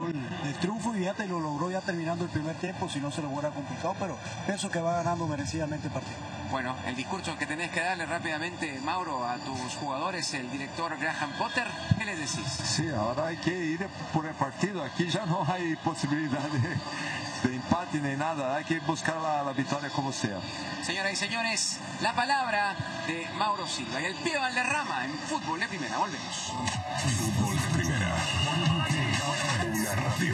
del triunfo y fíjate, lo logró ya terminando el primer tiempo, si no se lo hubiera complicado, pero pienso que va ganando merecidamente el partido. Bueno, el discurso que tenés que darle rápidamente, Mauro, a tus jugadores, el director Graham Potter, ¿qué les decís? Sí, ahora hay que ir por el partido. Aquí ya no hay posibilidad de empate ni nada. Hay que buscar la victoria como sea. Señoras y señores, la palabra de Mauro Silva y el Pío Valderrama en Fútbol de Primera. Volvemos. Fútbol de Primera. Una radio.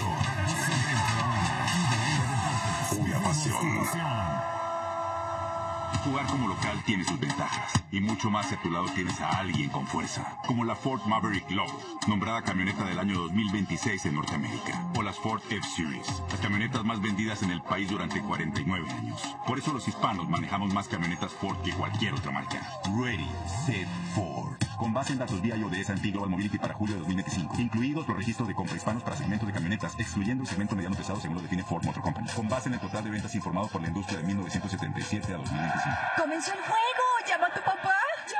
Una pasión. Jugar como local tiene sus ventajas, y mucho más si a tu lado tienes a alguien con fuerza, como la Ford Maverick Love, nombrada camioneta del año 2026 en Norteamérica, o las Ford F-Series, las camionetas más vendidas en el país durante 49 años. Por eso los hispanos manejamos más camionetas Ford que cualquier otra marca. Ready, Set, Ford. Con base en datos BIO de S&P Global Mobility para julio de 2025, incluidos los registros de compra hispanos para segmentos de camionetas, excluyendo el segmento mediano pesado según lo define Ford Motor Company. Con base en el total de ventas informado por la industria de 1977 a 2025. ¡Comenzó el juego! ¡Llama a tu papá! ¡Ya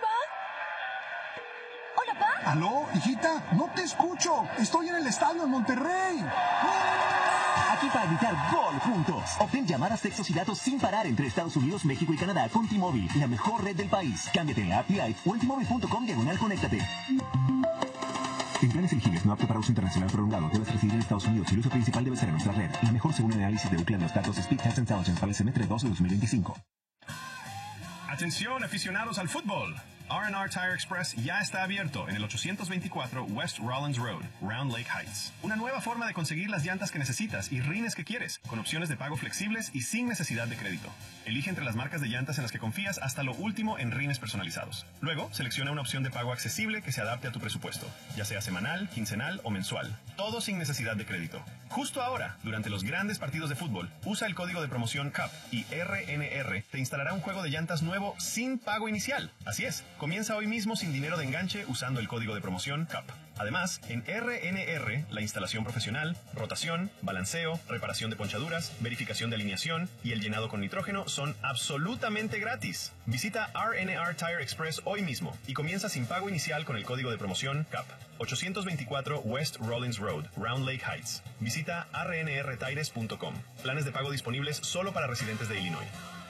voy, ma! ¡Hola, pa! ¿Aló, hijita? No te escucho. Estoy en el estadio en Monterrey. Aquí para gritar gol juntos. Obtén llamadas, textos y datos sin parar entre Estados Unidos, México y Canadá con T-Mobile, la mejor red del país. Cámbiate en la app Live o en T-Mobile.com/conéctate. En planes elegibles no apto para uso internacional prolongado, debes residir en Estados Unidos y el uso principal debe ser en nuestra red. La mejor según el análisis de Ookla en los datos Speed Test Intelligence para el semestre 2 de 2025. Atención aficionados al fútbol. R&R Tire Express ya está abierto en el 824 West Rollins Road, Round Lake Heights. Una nueva forma de conseguir las llantas que necesitas y rines que quieres, con opciones de pago flexibles y sin necesidad de crédito. Elige entre las marcas de llantas en las que confías hasta lo último en rines personalizados. Luego, selecciona una opción de pago accesible que se adapte a tu presupuesto, ya sea semanal, quincenal o mensual. Todo sin necesidad de crédito. Justo ahora, durante los grandes partidos de fútbol, usa el código de promoción CUP y RNR te instalará un juego de llantas nuevo sin pago inicial. Así es. Comienza hoy mismo sin dinero de enganche usando el código de promoción CUP. Además, en RNR, la instalación profesional, rotación, balanceo, reparación de ponchaduras, verificación de alineación y el llenado con nitrógeno son absolutamente gratis. Visita RNR Tire Express hoy mismo y comienza sin pago inicial con el código de promoción CUP. 824 West Rollins Road, Round Lake Heights. Visita rnrtires.com. Planes de pago disponibles solo para residentes de Illinois.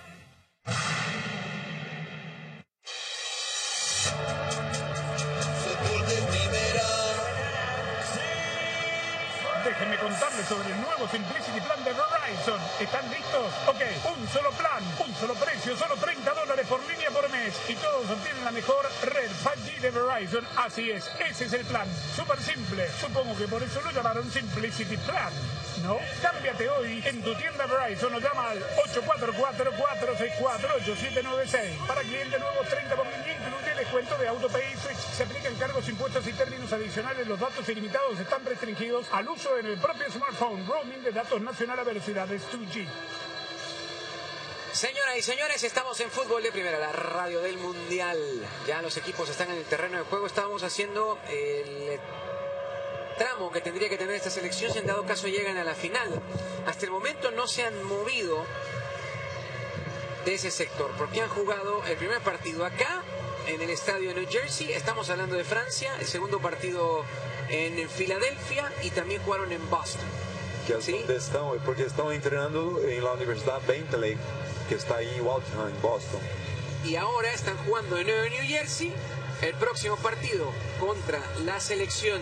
Déjenme contarles sobre el nuevo Simplicity Plan de Verizon. ¿Están listos? Ok, un solo plan, un solo precio, solo $30 por línea por mes. Y todos obtienen la mejor red 5G de Verizon. Así es, ese es el plan. Súper simple. Supongo que por eso lo llamaron Simplicity Plan, ¿no? Cámbiate hoy en tu tienda Verizon o llama al 844-464-8796. Para clientes nuevos, 30 por línea, incluye descuento de AutoPay y Switch. Se aplican cargos, impuestos y términos adicionales. Los datos ilimitados están restringidos al uso en el propio smartphone. Roaming de datos nacional a velocidades 2G. Señoras y señores, estamos en Fútbol de Primera, la radio del Mundial. Ya los equipos están en el terreno de juego. Estábamos haciendo el tramo que tendría que tener esta selección si en dado caso llegan a la final. Hasta el momento no se han movido de ese sector porque han jugado el primer partido acá en el estadio de New Jersey. Estamos hablando de Francia. El segundo partido en Filadelfia y también jugaron en Boston. Que es donde están, porque están entrenando en la Universidad Bentley, que está ahí en Waltham, en Boston. Y ahora están jugando en New Jersey. El próximo partido contra la selección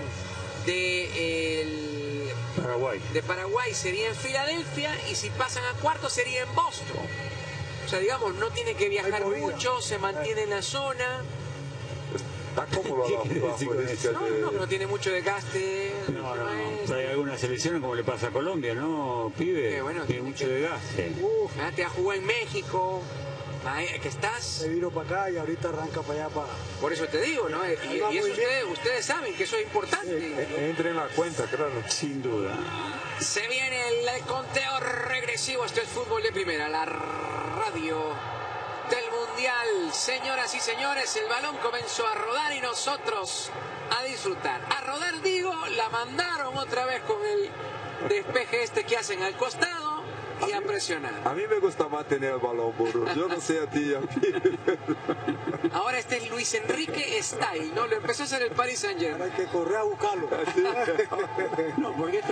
de Paraguay sería en Filadelfia, y si pasan a cuartos sería en Boston. O sea, digamos, no tiene que viajar mucho, se mantiene en la zona. Está cómodo no tiene mucho desgaste. Pero hay algunas selecciones como le pasa a Colombia, ¿no, pibe? Bueno, tiene mucho desgaste. Te ha jugado en México, que estás. Se vino para acá y ahorita arranca para allá. Por eso te digo, ¿no? Y eso ustedes saben que eso es importante. Entre en la cuenta, claro. Sin duda. Se viene el conteo regresivo. Esto es Fútbol de Primera, la radio del Mundial. Señoras y señores, el balón comenzó a rodar y nosotros a disfrutar. A rodar, digo, la mandaron otra vez con el despeje que hacen al costado y a presionar. A mí me gusta más tener el balón, burro. Yo no sé a ti, a mí. Ahora este es Luis Enrique Style, ¿no? Lo empezó a hacer el Paris Saint-Germain. Hay que correr a buscarlo. No, porque